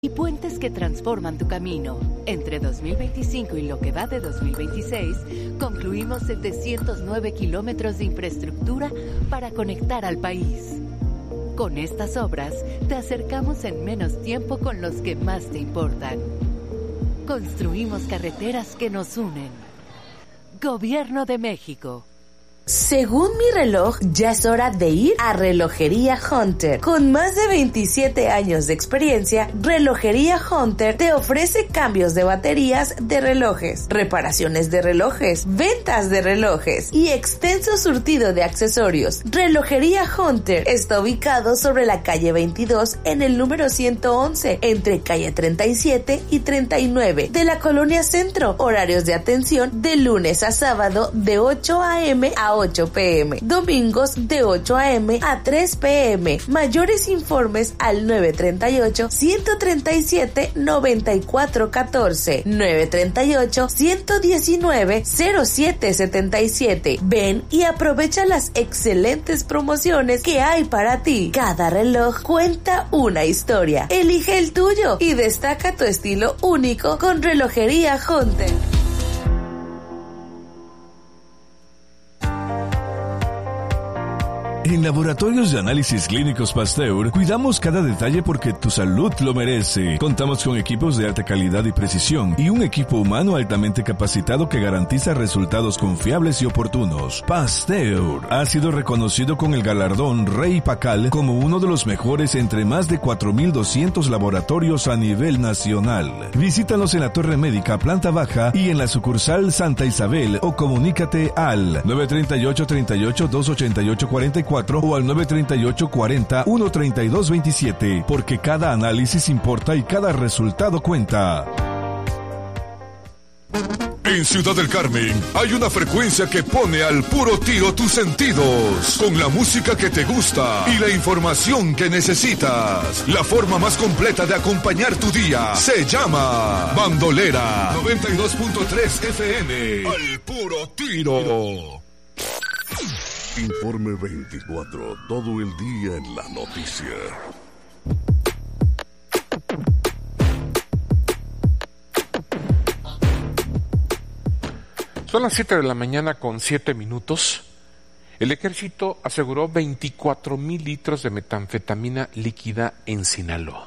y puentes que transforman tu camino. Entre 2025 y lo que va de 2026, concluimos 709 kilómetros de infraestructura para conectar al país. Con estas obras, te acercamos en menos tiempo con los que más te importan. Construimos carreteras que nos unen. Gobierno de México. Según mi reloj, ya es hora de ir a Relojería Hunter. Con más de 27 años de experiencia, Relojería Hunter te ofrece cambios de baterías de relojes, reparaciones de relojes, ventas de relojes y extenso surtido de accesorios. Relojería Hunter está ubicado sobre la calle 22 en el número 111, entre calle 37 y 39 de la Colonia Centro. Horarios de atención de lunes a sábado de 8 a.m. a 8 p.m. Domingos de 8 a.m. a 3 p.m. Mayores informes al 938-137-9414. 938-119-0777. Ven y aprovecha las excelentes promociones que hay para ti. Cada reloj cuenta una historia. Elige el tuyo y destaca tu estilo único con Relojería Hunter. En Laboratorios de Análisis Clínicos Pasteur, cuidamos cada detalle porque tu salud lo merece. Contamos con equipos de alta calidad y precisión y un equipo humano altamente capacitado que garantiza resultados confiables y oportunos. Pasteur ha sido reconocido con el galardón Rey Pacal como uno de los mejores entre más de 4,200 laboratorios a nivel nacional. Visítanos en la Torre Médica, planta baja y en la sucursal Santa Isabel o comunícate al 938-38-288-44 o al 938-40-132-27, porque cada análisis importa y cada resultado cuenta. En Ciudad del Carmen hay una frecuencia que pone al puro tiro tus sentidos, con la música que te gusta y la información que necesitas. La forma más completa de acompañar tu día se llama Bandolera 92.3 FM. Al puro tiro. Informe 24, todo el día en la noticia. Son las 7 de la mañana con 7 minutos. El ejército aseguró 24,000 litros de metanfetamina líquida en Sinaloa.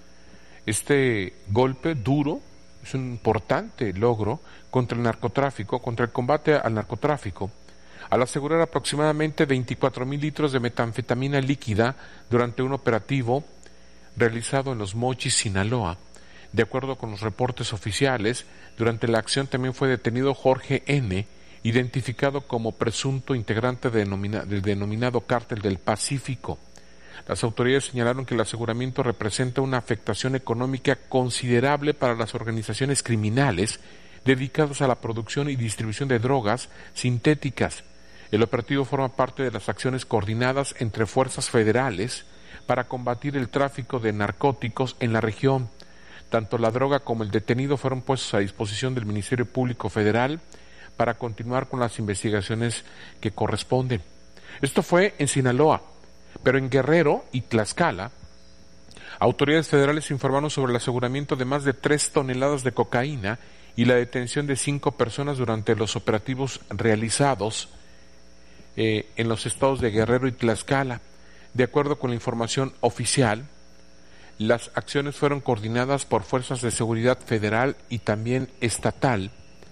Este golpe duro es un importante logro contra el narcotráfico, contra el combate al narcotráfico, al asegurar aproximadamente 24,000 litros de metanfetamina líquida durante un operativo realizado en Los Mochis, Sinaloa. De acuerdo con los reportes oficiales, durante la acción también fue detenido Jorge N., identificado como presunto integrante del denominado Cártel del Pacífico. Las autoridades señalaron que el aseguramiento representa una afectación económica considerable para las organizaciones criminales dedicadas a la producción y distribución de drogas sintéticas. El operativo forma parte de las acciones coordinadas entre fuerzas federales para combatir el tráfico de narcóticos en la región. Tanto la droga como el detenido fueron puestos a disposición del Ministerio Público Federal para continuar con las investigaciones que corresponden. Esto fue en Sinaloa, pero en Guerrero y Tlaxcala, autoridades federales informaron sobre el aseguramiento de más de 3 toneladas de cocaína y la detención de 5 personas durante los operativos realizados en los estados de Guerrero y Tlaxcala. De acuerdo con la información oficial, las acciones fueron coordinadas por fuerzas de seguridad federal y también estatal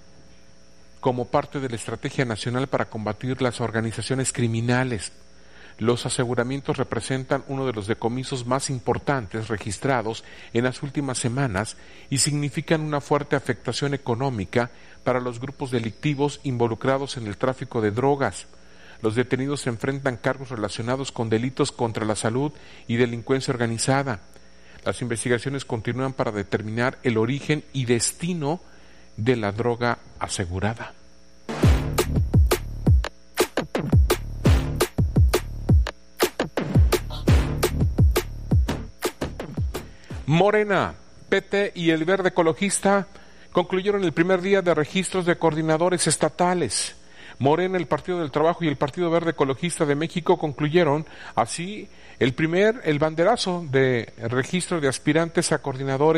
como parte de la Estrategia Nacional para combatir las organizaciones criminales. Los aseguramientos representan uno de los decomisos más importantes registrados en las últimas semanas y significan una fuerte afectación económica para los grupos delictivos involucrados en el tráfico de drogas. Los detenidos se enfrentan cargos relacionados con delitos contra la salud y delincuencia organizada. Las investigaciones continúan para determinar el origen y destino de la droga asegurada. Morena, PT y el Verde Ecologista concluyeron el primer día de registros de coordinadores estatales. Morena, el Partido del Trabajo y el Partido Verde Ecologista de México concluyeron así el banderazo de registro de aspirantes a coordinadores